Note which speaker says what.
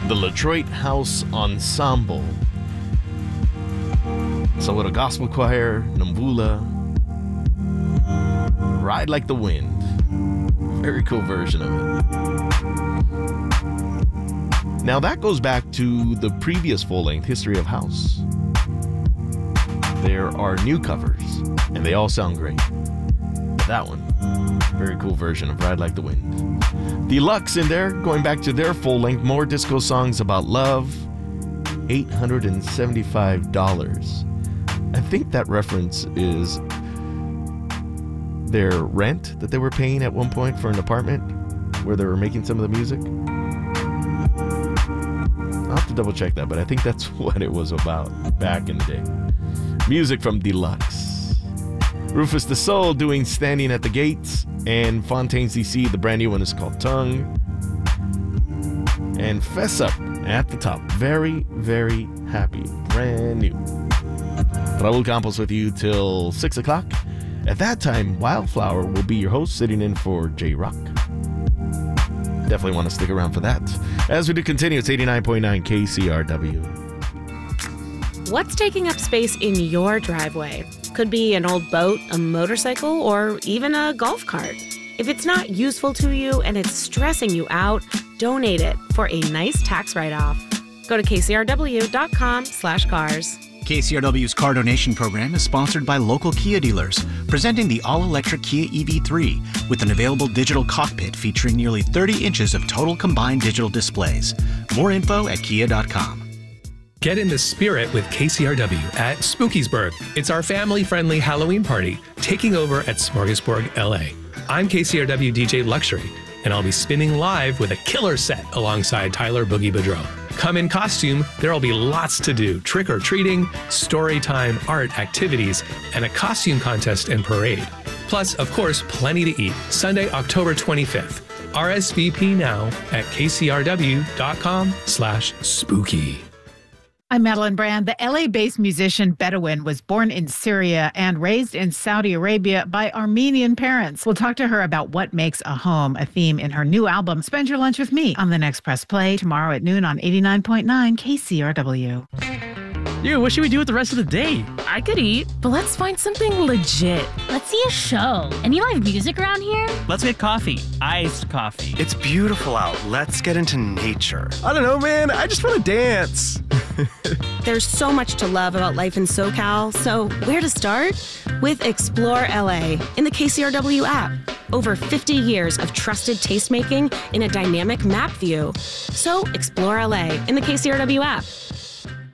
Speaker 1: the Detroit House Ensemble. Soweto Gospel Choir, Namvula, Ride Like the Wind. Very cool version of it. Now that goes back to the previous full-length, History of House. There are new covers, and they all sound great. But that one, very cool version of Ride Like the Wind. Deluxe in there, going back to their full-length, more disco songs about love, $875. I think that reference is their rent that they were paying at one point for an apartment where they were making some of the music. I'll have to double check that, but I think that's what it was about back in the day. Music from Deluxe. Rufus the Soul doing Standing at the Gates, and Fontaines DC, the brand new one is called Tongue. And Fess Up at the top. Very, very happy. Brand new. Raul Campos with you till 6 o'clock. At that time, Wildflower will be your host, sitting in for J-Rock. Definitely want to stick around for that. As we do continue, it's 89.9 KCRW.
Speaker 2: What's taking up space in your driveway? Could be an old boat, a motorcycle, or even a golf cart. If it's not useful to you and it's stressing you out, donate it for a nice tax write-off. Go to kcrw.com/cars.
Speaker 3: KCRW's car donation program is sponsored by local Kia dealers, presenting the all-electric Kia EV3 with an available digital cockpit featuring nearly 30 inches of total combined digital displays. More info at kia.com.
Speaker 4: Get in the spirit with KCRW at Spookiesburg. It's our family-friendly Halloween party taking over at Smorgasburg, LA. I'm KCRW DJ Luxury, and I'll be spinning live with a killer set alongside Tyler Boogie Boudreaux. Come in costume, there'll be lots to do. Trick-or-treating, story time, art, activities, and a costume contest and parade. Plus, of course, plenty to eat. Sunday, October 25th. RSVP now at kcrw.com/spooky.
Speaker 5: I'm Madeline Brand. The LA-based musician Bedouin was born in Syria and raised in Saudi Arabia by Armenian parents. We'll talk to her about what makes a home a theme in her new album, Spend Your Lunch With Me, on the next Press Play tomorrow at noon on 89.9 KCRW.
Speaker 6: Dude, what should we do with the rest of the day?
Speaker 7: I could eat, but let's find something legit.
Speaker 8: Let's see a show. Any live music around here?
Speaker 6: Let's get coffee. Iced coffee.
Speaker 9: It's beautiful out. Let's get into nature.
Speaker 10: I don't know, man. I just want to dance.
Speaker 2: There's so much to love about life in SoCal, so where to start? With Explore LA in the KCRW app. Over 50 years of trusted tastemaking in a dynamic map view. So explore LA in the KCRW app.